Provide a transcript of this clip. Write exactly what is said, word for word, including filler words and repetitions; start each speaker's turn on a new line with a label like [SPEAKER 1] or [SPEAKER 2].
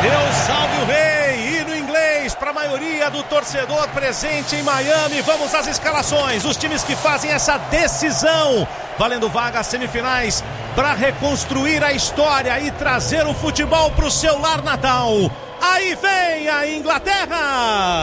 [SPEAKER 1] Deus salve o rei, hino inglês para a maioria do torcedor presente em Miami. Vamos às escalações, os times que fazem essa decisão, valendo vaga às semifinais para reconstruir a história e trazer o futebol para o seu lar natal. Aí vem a Inglaterra!